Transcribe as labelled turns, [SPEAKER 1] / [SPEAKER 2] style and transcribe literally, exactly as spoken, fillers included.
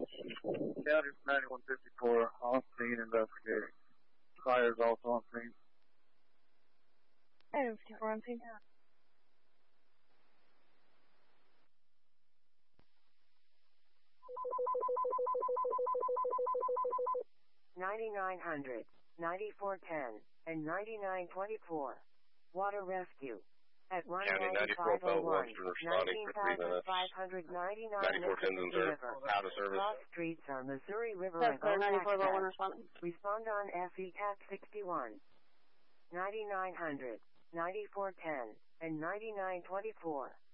[SPEAKER 1] County ninety-one fifty-four, on scene investigating. Fire's also on scene.
[SPEAKER 2] ninety-one fifty-four on scene.
[SPEAKER 3] ninety-nine hundred, ninety-four ten, and ninety-nine twenty-four. Water rescue. At one ninety-five oh one, nineteen thousand five hundred ninety-nine Mississippi River.
[SPEAKER 4] Out of service.
[SPEAKER 3] Cross streets on Missouri River
[SPEAKER 2] That's
[SPEAKER 3] and
[SPEAKER 2] ninety-four oh one
[SPEAKER 3] Oak
[SPEAKER 2] responding.
[SPEAKER 3] Respond on F E C A C sixty-one. ninety-nine hundred, ninety-four ten, and ninety-nine twenty-four.